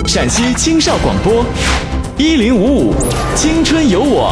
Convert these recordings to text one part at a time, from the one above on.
陕西青少广播1055青春有我。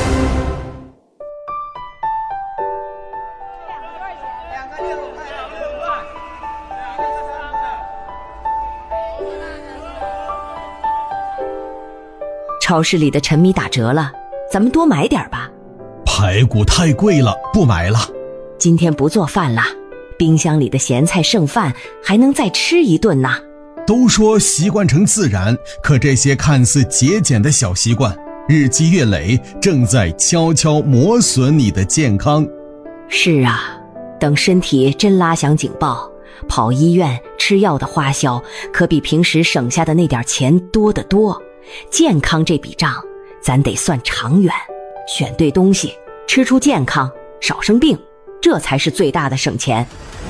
超市里的陈米打折了，咱们多买点吧。 排骨太贵了，不买了。 今天不做饭了，冰箱里的咸菜剩饭还能再吃一顿呢。 都说习惯成自然，可这些看似节俭的小习惯，日积月累，正在悄悄磨损你的健康。 是啊，等身体真拉响警报，跑医院吃药的花销可比平时省下的那点钱多得多。健康这笔账咱得算长远，选对东西，吃出健康，少生病，这才是最大的省钱。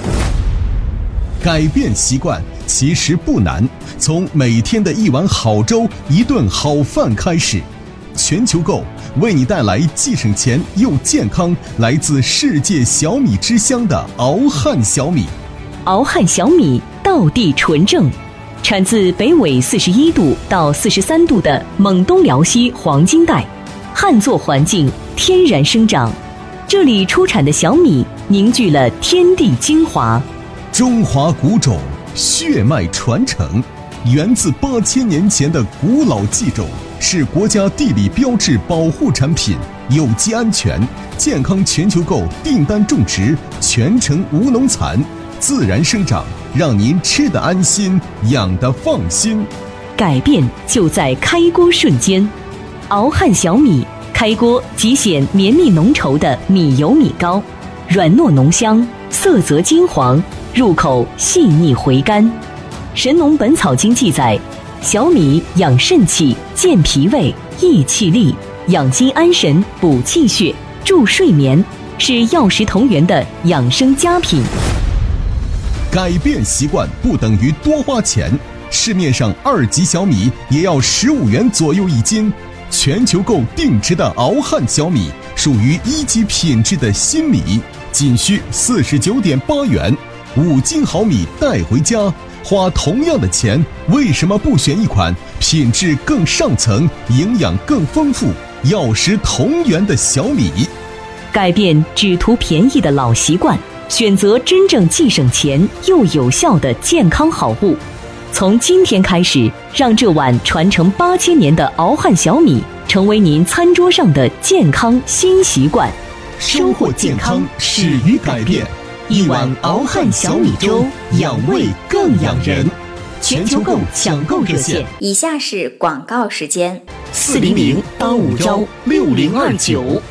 改变习惯其实不难，从每天的一碗好粥、一顿好饭开始。全球购为你带来既省钱又健康，来自世界小米之乡的敖汉小米。 敖汉小米道地纯正，产自北纬41度到43度的蒙东辽西黄金带，旱作环境，天然生长。这里出产的小米凝聚了天地精华， 中华古种，血脉传承，源自8000年前的古老技种，是国家地理标志保护产品，有机安全，健康。全球购订单种植，全程无农残，自然生长，让您吃得安心，养得放心。 改变就在开锅瞬间。敖汉小米开锅即显绵密浓稠的米油米糕，软糯浓香，色泽金黄，入口细腻回甘。《神农本草经》记载，小米养肾气、健脾胃、益气力，养心安神、补气血、助睡眠，是药食同源的养生佳品。 改变习惯不等于多花钱，市面上2级小米也要15元左右一斤。全球购定制的敖汉小米属于1级品质的新米，仅需49.8元，5斤好米带回家。花同样的钱，为什么不选一款品质更上层、营养更丰富、药食同源的小米？ 改变只图便宜的老习惯，选择真正既省钱又有效的健康好物。从今天开始，让这碗传承8000年的敖汉小米成为您餐桌上的健康新习惯。 收获健康始于改变，一碗敖汉小米粥，养胃更养人。全球购抢购热线： 以下是广告时间 400-851-6029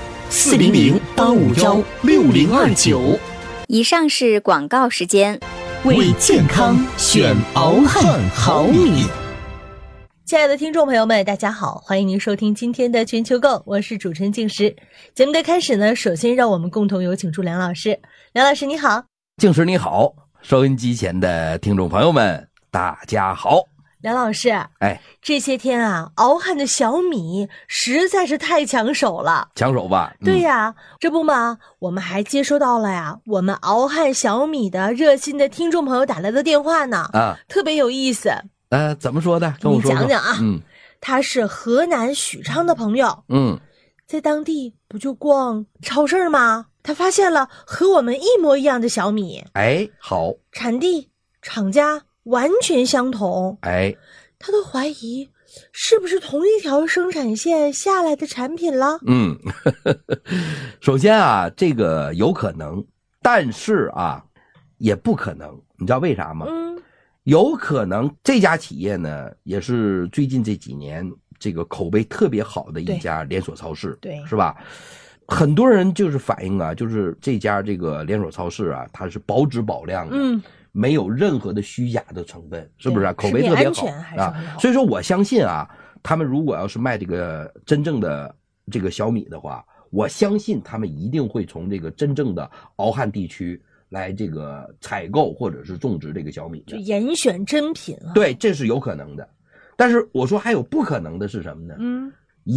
400-851-6029。 以上是广告时间。 为健康选敖汉好米。 亲爱的听众朋友们，大家好，欢迎您收听今天的全球购，我是主持人静时。节目的开始呢，首先让我们共同有请出梁老师。梁老师你好。 静时你好，收音机前的听众朋友们大家好。 梁老师，这些天啊，敖汉的小米实在是太抢手了。 抢手吧？ 对呀，这不嘛，我们还接收到了呀，我们敖汉小米的热心的听众朋友打来的电话呢，特别有意思。 怎么说的？跟我说说。 你讲讲啊。他是河南许昌的朋友。在当地不就逛超市吗？他发现了和我们一模一样的小米。 好。 产地、厂家完全相同。他都怀疑是不是同一条生产线下来的产品了。 首先啊，这个有可能，但是啊也不可能。你知道为啥吗？有可能这家企业呢也是最近这几年这个口碑特别好的一家连锁超市，对，是吧？很多人就是反映啊，就是这家这个连锁超市啊，它是保质保量的，没有任何的虚假的成分，是不是？口碑特别好啊。所以说我相信啊，他们如果要是卖这个真正的这个小米的话，我相信他们一定会从这个真正的敖汉地区来这个采购或者是种植这个小米的， 就严选真品啊。 对，这是有可能的。但是我说还有不可能的是什么呢？